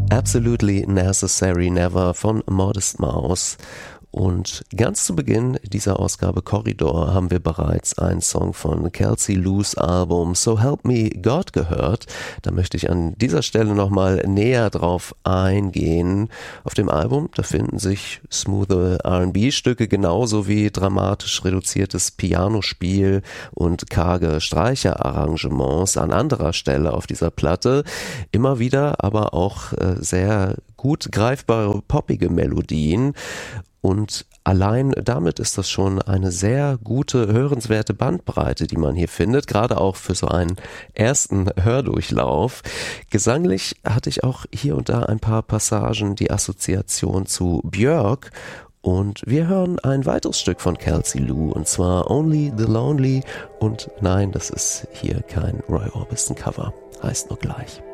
Absolutely Necessary Never von Modest Mouse. Und ganz zu Beginn dieser Ausgabe Corridor haben wir bereits einen Song von Kelsey Lu's Album So Help Me God gehört. Da möchte ich an dieser Stelle nochmal näher drauf eingehen. Auf dem Album, da finden sich smooth R&B-Stücke genauso wie dramatisch reduziertes Pianospiel und karge Streicherarrangements an anderer Stelle auf dieser Platte. Immer wieder aber auch sehr gut greifbare poppige Melodien. Und allein damit ist das schon eine sehr gute, hörenswerte Bandbreite, die man hier findet, gerade auch für so einen ersten Hördurchlauf. Gesanglich hatte ich auch hier und da ein paar Passagen die Assoziation zu Björk. Und wir hören ein weiteres Stück von Kelsey Lu, und zwar Only the Lonely. Und nein, das ist hier kein Roy Orbison Cover, heißt nur gleich.